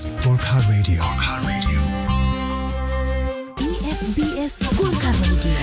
Gorkha Radio. EFBS Gorkha Radio.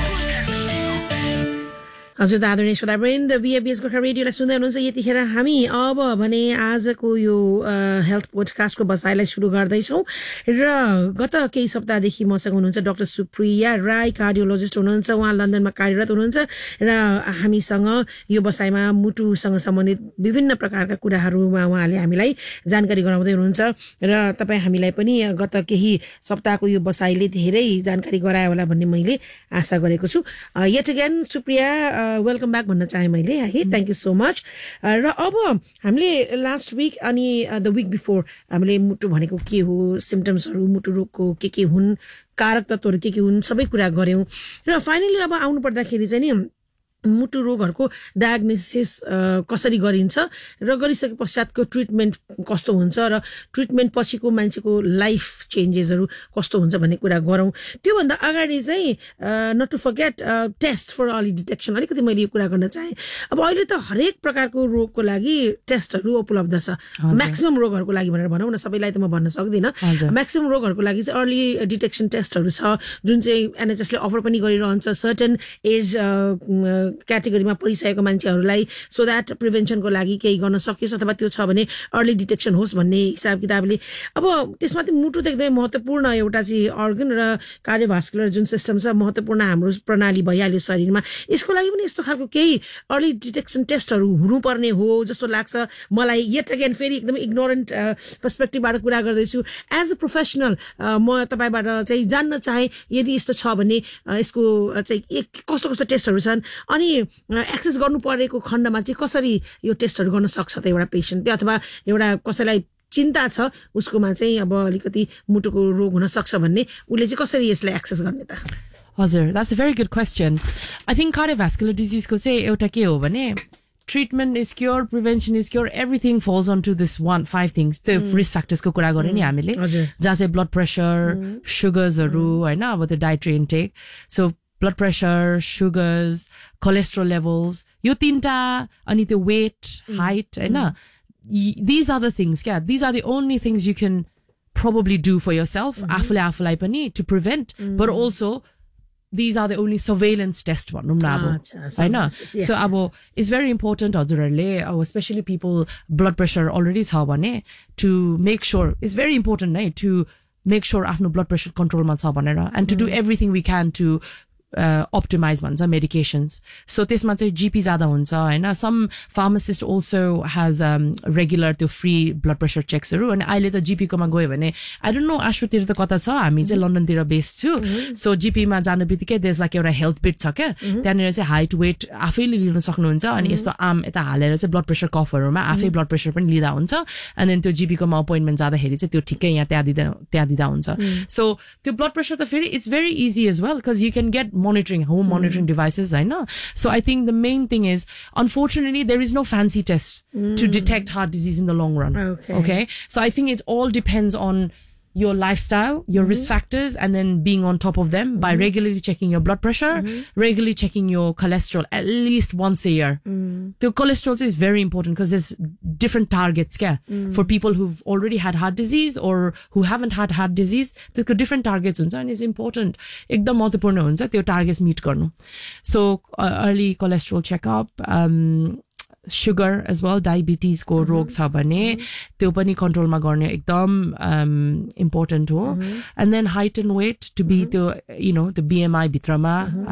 हजुर आदरणीय श्रोतावृन्द बीएबीएस गोर्खा रेडियोलाई सुन्दै हुनुहुन्छ यतिखेर हामी अब भने आजको यो हेल्थ पोडकास्टको बसाइलाई सुरु गर्दैछौँ र गत केही सप्ताहदेखि मसँग हुनुहुन्छ डाक्टर सुप्रिया राई कार्डियोलोजिस्ट हुनुहुन्छ उहाँ लन्डनमा कार्यरत हुनुहुन्छ र हामीसँग यो बसाइमा मुटुसँग सम्बन्धित विभिन्न प्रकारका कुराहरूमा उहाँले हामीलाई जानकारी गराउँदै हुनुहुन्छ र तपाईँ हामीलाई पनि गत केही सप्ताहको यो बसाइले धेरै जानकारी गरायो होला भन्ने मैले आशा गरेको छु yet again Supriya welcome back भन्न चाहे मैले है थ्याङ्क यू सो मच र अब हामीले लास्ट विक अनि द विक बिफोर हामीले मुटु भनेको के हो सिम्पटम्सहरू मुटु रोगको के हुन् कारक तत्त्वहरू के हुन् सबै कुरा गऱ्यौँ र फाइनली अब आउनु पर्दाखेरि चाहिँ नि मुटु रोगहरूको डायग्नोसिस कसरी गरिन्छ र गरिसके पश्चातको ट्रिटमेन्ट कस्तो हुन्छ र ट्रिटमेन्ट पछिको मान्छेको लाइफ चेन्जेसहरू कस्तो हुन्छ भन्ने कुरा गरौँ त्योभन्दा अगाडि चाहिँ not to forget test for early detection अलिकति मैले यो कुरा गर्न चाहेँ अब अहिले त हरेक प्रकारको रोगको लागि टेस्टहरू उपलब्ध छ म्याक्सिमम रोगहरूको लागि भनेर भनौँ न सबैलाई त म भन्न सक्दिनँ म्याक्सिमम रोगहरूको लागि चाहिँ अर्ली डिटेक्सन टेस्टहरू छ जुन चाहिँ एनएचएसले अफर पनि गरिरहन्छ सर्टेन एज क्याटेगोरीमा परिसकेको मान्छेहरूलाई सो द्याट प्रिभेन्सनको लागि केही गर्न सकियोस् अथवा त्यो छ भने अर्ली डिटेक्सन होस् भन्ने हिसाब किताबले अब त्यसमा चाहिँ मुटु त एकदमै महत्त्वपूर्ण एउटा चाहिँ अर्गन र कार्डियोभास्कुलर जुन सिस्टम छ महत्त्वपूर्ण हाम्रो प्रणाली भइहाल्यो शरीरमा यसको लागि पनि यस्तो खालको केही अर्ली डिटेक्सन टेस्टहरू हुनुपर्ने हो जस्तो लाग्छ मलाई यट अगेन फेरि एकदमै इग्नोरेन्ट पर्सपेक्टिभबाट कुरा गर्दैछु एज अ प्रोफेसनल म तपाईँबाट चाहिँ जान्न चाहे यदि यस्तो छ भने यसको चाहिँ कस्तो कस्तो टेस्टहरू छन् अनि एक्सेस गर्नु परेको खण्डमा चाहिँ कसरी यो टेस्टहरू गर्न सक्छ त एउटा पेशेन्टले अथवा एउटा कसैलाई चिन्ता छ उसकोमा चाहिँ अब अलिकति मुटुको रोग हुन सक्छ भन्ने उसले चाहिँ कसरी यसलाई एक्सेस गर्ने त हजुर that's a very good question I think cardiovascular डिजिजको चाहिँ एउटा के हो भने treatment is cure prevention is cure everything falls on to this 5 things त्यो रिस्क फ्याक्टर्सको कुरा गऱ्यो नि हामीले जहाँ चाहिँ ब्लड प्रेसर सुगर्सहरू होइन अब त्यो dietary intake so blood pressure, sugars, cholesterol levels, यो तीनटा अनि त्यो weight, height, हैन these are the things, yeah, these are the only things you can probably do for yourself, आफूलाई पनि to prevent, but also these are the only surveillance test भनौँ न अब हैन so अब it's very important हजुरहरूले especially people blood pressure already छ भने to make sure it's very important है to make sure आफ्नो blood pressure control मा छ भनेर and to do everything we can to optimize भन्छ medications so त्यसमा चाहिँ GP ज्यादा हुन्छ हैन some pharmacist also has regular त्यो free blood pressure checks हरू अनि अहिले त GP कोमा गयो भने I don't know आश्रुतिर त कता छ हामी चाहिँ लन्डनतिर बेस्ड छु so GP मा जानुबित्तिकै there's like एउटा health bit छ क्या त्यहाँनिर चाहिँ height weight आफैले लिन सक्नुहुन्छ अनि यस्तो आम यता हालेर चाहिँ blood pressure कफहरुमा आफै blood pressure पनि लिदा हुन्छ and then त्यो GP कोमा appointment जाँदाखेरि चाहिँ त्यो ठिकै यहाँ त्यहाँ दिदा हुन्छ so त्यो blood pressure त फेरि it's very easy as well because you can get monitoring home monitoring devices I know so I think the main thing is unfortunately there is no fancy test to detect heart disease in the long run okay so I think it all depends on your lifestyle your risk factors and then being on top of them by regularly checking your blood pressure regularly checking your cholesterol at least once a year the cholesterol is very important because there's different targets for people who've already had heart disease or who haven't had heart disease there's different targets huncha and it's important ekdam mahatvapurna huncha tyo targets meet garnu so early cholesterol checkup sugar as well diabetes ko rog cha bhane त्यो पनि कन्ट्रोलमा गर्ने एकदम important हो and then height and weight to be the you know the BMI भित्रमा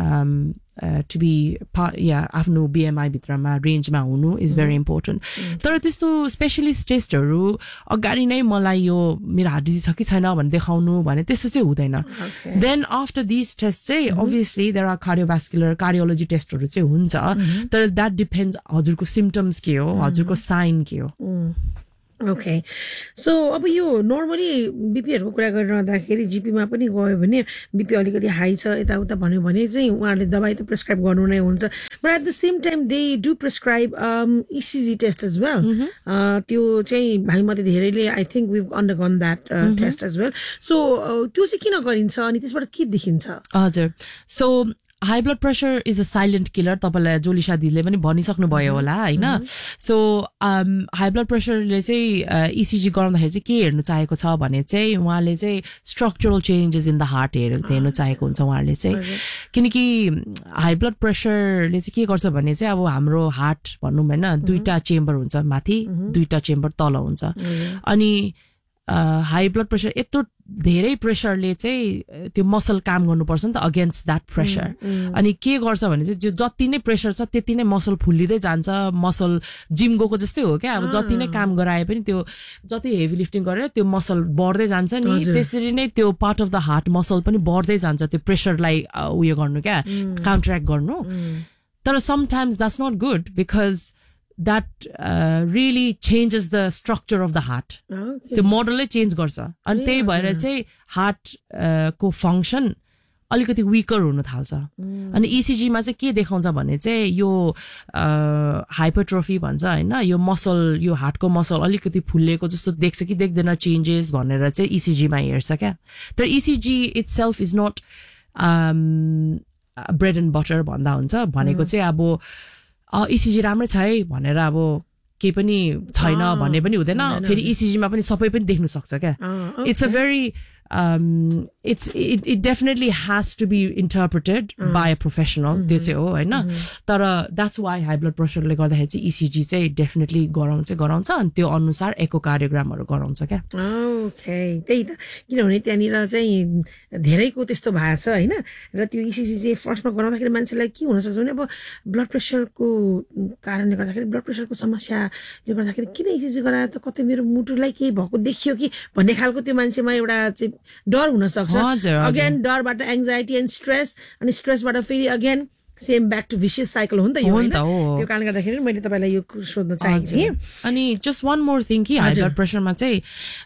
to be आफ्नो BMI भित्रमा रेन्जमा हुनु is very important तर त्यस्तो स्पेशलिस्ट टेस्टहरू अगाडि नै मलाई यो मेरो हार्ट डिजिज छ कि छैन भनेर देखाउनु भने त्यस्तो चाहिँ हुँदैन then after these tests चाहिँ obviously there are cardiology टेस्टहरू चाहिँ हुन्छ तर that depends हजुरको symptoms के हो हजुरको साइन के हो ओके सो अब यो नर्मली बीपीहरुको कुरा गरिरहँदाखेरि जीपीमा पनि गयो भने बीपी अलिकति हाई छ यताउता भन्यो भने चाहिँ उहाँहरूले दबाई त प्रिस्क्राइब गर्नु नै हुन्छ but at the same time they do prescribe ECG test as well त्यो चाहिँ भाइमध्ये धेरैले I think we अन्डरगन that test as well so त्यो चाहिँ किन गरिन्छ अनि त्यसबाट के देखिन्छ हजुर so high blood pressure is a silent killer तपाईँलाई जोलिसा दिदीले पनि भनिसक्नु भयो होला होइन सो हाई ब्लड प्रेसरले चाहिँ इसिजी गराउँदाखेरि चाहिँ के हेर्नु चाहेको छ भने चाहिँ उहाँले चाहिँ structural changes in the heart हेर्नु चाहेको हुन्छ उहाँहरूले चाहिँ किनकि हाई ब्लड प्रेसरले चाहिँ के गर्छ भने चाहिँ अब हाम्रो हार्ट भनौँ होइन 2टा चेम्बर हुन्छ माथि 2टा चेम्बर तल हुन्छ अनि हाई ब्लड प्रेसर यत्रो धेरै प्रेसरले चाहिँ त्यो मसल काम गर्नुपर्छ नि त अगेन्स्ट द्याट प्रेसर अनि के गर्छ भने चाहिँ जो जति नै प्रेसर छ त्यति नै मसल फुल्लिँदै जान्छ मसल जिम गएको जस्तै हो क्या अब जति नै काम गराए पनि त्यो जति हेभी लिफ्टिङ गरेर त्यो मसल बढ्दै जान्छ नि त्यसरी नै त्यो part of the heart muscle पनि बढ्दै जान्छ त्यो प्रेसरलाई उयो गर्नु क्या काउन्टरएक्ट गर्नु तर sometimes that's not good because that really changes the structure of the heart. त्यो मोडलले चेन्ज गर्छ अनि त्यही भएर चाहिँ हार्ट को फङ्सन अलिकति विकर हुन थाल्छ अनि इसिजी मा चाहिँ के देखाउँछ भने चाहिँ यो हाइपरट्रोफी भन्छ हैन यो मसल यो हार्टको मसल अलिकति फुल्लेको जस्तो देख्छ कि देख्दैन चेन्जेस भनेर चाहिँ इसिजी मा हेर्छ क्या तर ECG itself is not bread and butter भन्दा हुन्छ भनेको चाहिँ अब इसिजी राम्रै छ है भनेर अब केही पनि छैन भन्ने पनि हुँदैन फेरि इसिजी मा पनि सबै पनि देख्न सक्छ क्या it's a very it definitely has to be interpreted by a professional त्यो चाहिँ हो हैन तर that's why high blood pressure ले गर्दाखेरि चाहिँ ECG चाहिँ definitely गराउँछ अनि त्यो अनुसार एकोकार्डियोग्रामहरु गराउँछ क्या ओके त्यही त किनभने त्यहाँनिर चाहिँ धेरैको त्यस्तो भएको छ हैन र त्यो ECG चाहिँ फर्स्टमा गराउँदाखेरि मान्छेलाई के हुन सक्छ भने अब ब्लड प्रेसरको कारणले गर्दाखेरि ब्लड प्रेसरको समस्या यो गर्दाखेरि किन ECG गराए त कतै मेरो मुटुलाई केही भएको देखियो कि भन्ने खालको त्यो मान्छेमा एउटा चाहिँ डर हुन सक्छ अगेन डरबाट एंजाइटी एन्ड स्ट्रेस अनि स्ट्रेसबाट फेरि again same back to भिशियस cycle हो नि त यो हैन त्यो कारणले गर्दाखेरि मैले तपाईलाई यो सोध्न चाहेँ अनि जस्ट वन मोर थिङ कि हाई ब्लड प्रेसरमा चाहिँ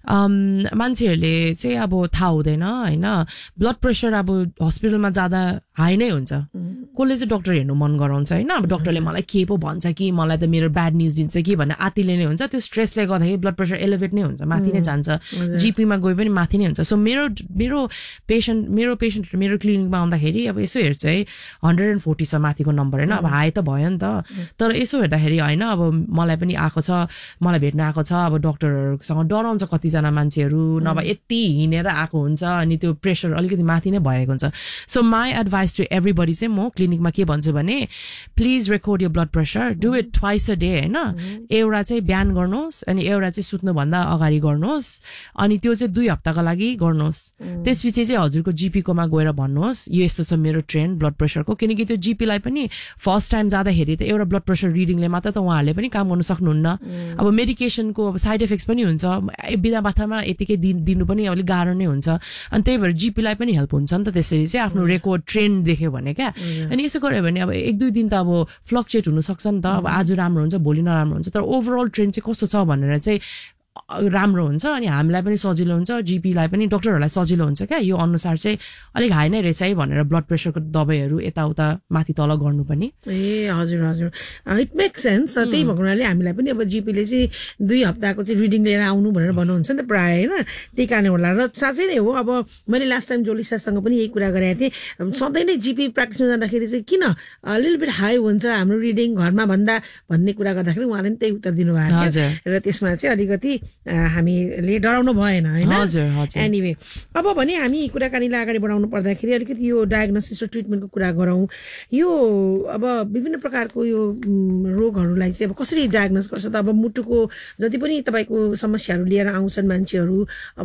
मान्छेहरूले चाहिँ अब थाहा हुँदैन हैन ब्लड प्रेसर अब हस्पिटलमा जाँदा हाई नै हुन्छ कसले चाहिँ डाक्टर हेर्नु मन गराउँछ हैन अब डाक्टरले मलाई के पो भन्छ कि मलाई त मेरो ब्याड न्यूज दिन्छ कि भन्ने आतिले नै हुन्छ त्यो स्ट्रेसले गर्दाखेरि ब्लड प्रेसर एलिभेट नै हुन्छ माथि नै जान्छ जीपी मा गए पनि माथि नै हुन्छ सो मेरो पेशेन्ट मेरो क्लिनिकमा आउँदाखेरि अब यसो हेर्छ है 140 छ माथिको नम्बर हैन अब हाई त भयो नि त तर यसो हेर्दाखेरि हैन अब मलाई पनि आएको छ मलाई भेट्न आएको छ अब डाक्टरहरुसँग डराउँछ कति जना मान्छेहरु नभए यति हिनेर आएको हुन्छ अनि त्यो प्रेसर अलिकति माथि नै भएको हुन्छ so my advice to everybody चाहिँ म क्लिनिकमा के भन्छु भने please record your blood pressure do it twice a day हैन एउटा चाहिँ बिहान गर्नुहोस् अनि एउटा चाहिँ सुत्नु भन्दा अगाडि गर्नुहोस् अनि त्यो चाहिँ 2 हप्ताको लागि गर्नुहोस् त्यसपछि चाहिँ हजुरको जीपी कोमा गएर भन्नुहोस् यो यस्तो छ मेरो ट्रेन्ड ब्लड प्रेसरको किनकि त्यो जीपी लाई पनि फर्स्ट टाइम जाँदाखेरि त एउटा ब्लड प्रेसर रिडिङले मात्र त उहाँहरूले पनि काम गर्न सक्नुहुन्न अब मेडिकेसनको अब साइड इफेक्ट्स पनि हुन्छ बिना बाथामा यतिकै दिनु पनि अलिक गाह्रो नै हुन्छ अनि त्यही भएर जीपी लाई पनि हेल्प हुन्छ नि त त्यसरी चाहिँ आफ्नो रेकर्ड ट्रेन्ड देख्यो भने क्या अनि यसो गर्यो भने अब 1-2 दिन त अब फ्लक्चुएट हुन सक्छ नि त अब आज राम्रो हुन्छ भोलि नराम्रो हुन्छ तर ओभरअल ट्रेन्ड चाहिँ कस्तो छ भनेर चाहिँ राम्रो हुन्छ अनि हामीलाई पनि सजिलो हुन्छ जीपी लाई पनि डाक्टरहरुलाई सजिलो हुन्छ क्या यो अनुसार चाहिँ अलिक हाई नै रहेछ है भनेर ब्लड प्रेसरको दबाईहरु यताउता माथि तल गर्नु पनि ए हजुर हजुर इट मेक सेन्स त्यही भएकोले हामीलाई पनि अब जीपी ले चाहिँ 2 हप्ताको चाहिँ रिडिङ लिएर आउनु भनेर भन्नुहुन्छ नि त प्राय हैन त्यही कारणले होला र साँच्चै नै हो अब मैले लास्ट टाइम जोलिसासँग पनि यही कुरा गरेको थिएँ सधैँ नै जीपी प्र्याक्टिसमा जाँदाखेरि चाहिँ किन लिटल बिट हाई हुन्छ हाम्रो रिडिङ घरमा भन्दा भन्ने कुरा गर्दाखेरि उहाँले पनि त्यही उत्तर दिनुभएको थियो र त्यसमा चाहिँ अलिकति हामीले डराउनु भएन हैन एनीवे अब भने हामी कुराकानीलाई अगाडि बढाउनु पर्दाखेरि अलिकति यो डायग्नोसिस र ट्रिटमेन्टको कुरा गरौँ यो अब विभिन्न प्रकारको यो रोगहरूलाई चाहिँ अब कसरी डायग्नोस गर्छ त अब मुटुको जति पनि तपाईको समस्याहरू लिएर आउँछन् मान्छेहरू अब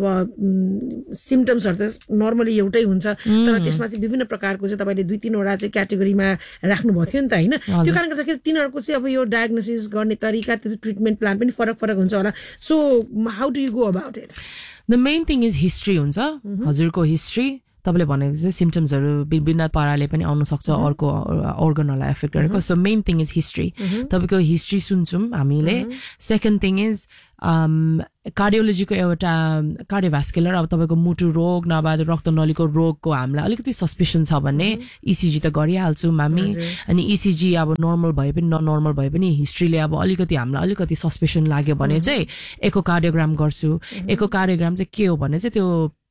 सिम्पटम्सहरु त नर्मली एउटै हुन्छ तर त्यसमा चाहिँ विभिन्न प्रकारको चाहिँ तपाईले 2-3 वटा चाहिँ क्याटेगोरीमा राख्नु भएको थियो नि त हैन त्यो कारणले गर्दाखेरि तिनीहरुको चाहिँ अब यो डायग्नोसिस गर्ने तरिका त्यो ट्रिटमेन्ट प्लान पनि फरक हुन्छ होला so how do you go about it? The main thing is history हुन्छ हजुरको हिस्ट्री तपाईले भनेको चाहिँ सिम्पटम्सहरु विभिन्न पाराले पनि आउन सक्छ अर्को अर्गनलाई एफेक्ट गरेको so main thing is history तपाईको हिस्ट्री सुन्छौं हामीले सेकेन्ड थिङ इज कार्डियोलोजीको एउटा कार्डियोभास्कुलर अब तपाईको मुटु रोग नभए रक्तनलीको रोगको हामीलाई अलिकति सस्पिसन छ भने इसिजी त गरिहाल्छौं हामी अनि इसिजी अब नर्मल भए पनि नन नर्मल भए पनि हिस्ट्रीले अब अलिकति हामीलाई अलिकति सस्पिसन लाग्यो भने चाहिँ एकोकार्डियोग्राम गर्छु एकोकार्डियोग्राम चाहिँ के हो भने चाहिँ त्यो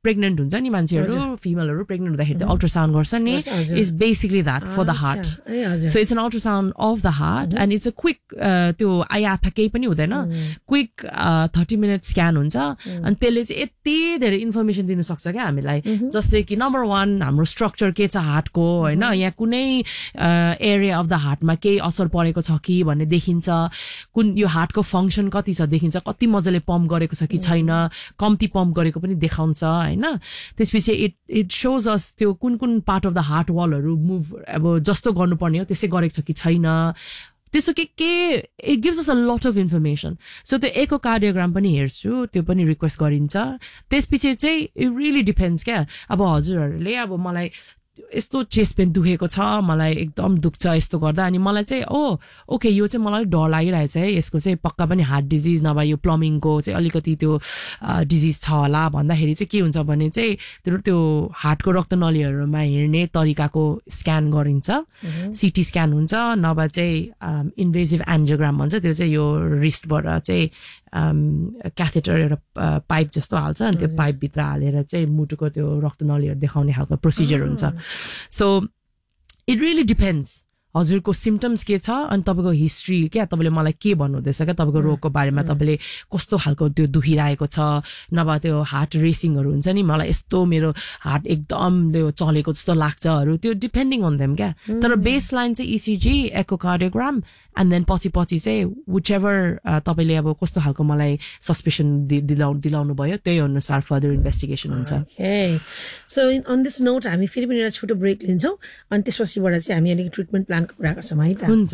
प्रेग्नेन्ट हुन्छ नि मान्छेहरू फिमेलहरू प्रेग्नेन्ट हुँदाखेरि त्यो अल्ट्रासाउन्ड गर्छ नि is basically that for the heart so it's an ultrasound of the heart and it's a quick त्यो आयाथा केही पनि हुँदैन क्विक 30 मिनट स्क्यान हुन्छ अनि त्यसले चाहिँ यति धेरै इन्फर्मेसन दिनु सक्छ क्या हामीलाई जस्तै कि नम्बर 1 हाम्रो स्ट्रक्चर के छ हार्टको होइन यहाँ कुनै एरिया अफ द हार्टमा केही असर परेको छ कि भन्ने देखिन्छ कुन यो हार्टको फङ्सन कति छ देखिन्छ कति मजाले पम्प गरेको छ कि छैन कम्ती पम्प गरेको पनि देखाउँछ होइन त्यसपछि इट सोज अस त्यो कुन कुन part of the heart वालहरू move अब जस्तो गर्नुपर्ने हो त्यसै गरेको छ कि छैन त्यस्तो के it gives us a lot of information so त्यो एकोकार्डियोग्राम पनि हेर्छु त्यो पनि रिक्वेस्ट गरिन्छ त्यसपछि चाहिँ इट रियली डिपेन्ड्स क्या अब हजुरहरूले अब मलाई यस्तो चेस्ट पेन दुखेको छ मलाई एकदम दुख्छ यस्तो गर्दा अनि मलाई चाहिँ ओके यो चाहिँ मलाई डर लागिरहेछ है यसको चाहिँ पक्का पनि हार्ट डिजिज नभए यो प्लमिङको चाहिँ अलिकति त्यो डिजिज छ होला भन्दाखेरि चाहिँ के हुन्छ भने चाहिँ त्यो हार्टको रक्तनलीहरूमा हेर्ने तरिकाको स्क्यान गरिन्छ सिटी स्क्यान हुन्छ नभए चाहिँ इन्भेजिभ एन्जियोग्राम भन्छ त्यो चाहिँ यो रिस्टबाट चाहिँ क्याथेटर एउटा पाइप जस्तो हाल्छ अनि त्यो पाइपभित्र हालेर चाहिँ मुटुको त्यो रक्तनलीहरू देखाउने खालको प्रोसिजर हुन्छ सो इट रियली डिपेन्ड्स हजुरको सिम्टम्स के छ अनि तपाईँको हिस्ट्री क्या तपाईँले मलाई के भन्नुहुँदैछ क्या तपाईँको रोगको बारेमा तपाईँले कस्तो खालको त्यो दुखिरहेको छ नभए त्यो हार्ट रेसिङहरू हुन्छ नि मलाई यस्तो मेरो हार्ट एकदम त्यो चलेको जस्तो लाग्छहरू त्यो डिपेन्डिङ अन देम क्या तर बेस लाइन चाहिँ इसिजी एकोकार्डियोग्राम एन्ड देन पछि चाहिँ विच एभर तपाईँले अब कस्तो खालको मलाई सस्पेसन दिलाउनु भयो त्यही अनुसार फर्दर इन्भेस्टिगेसन हुन्छ सो अन दिस नोट हामी फेरि पनि एउटा छोटो ब्रेक लिन्छौँ अनि त्यसपछिबाट चाहिँ हामी अलिकति ट्रिटमेन्ट प्लानको कुरा गर्छौँ है त हुन्छ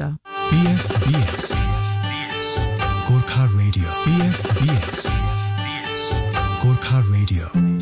गोर्खा रेडियो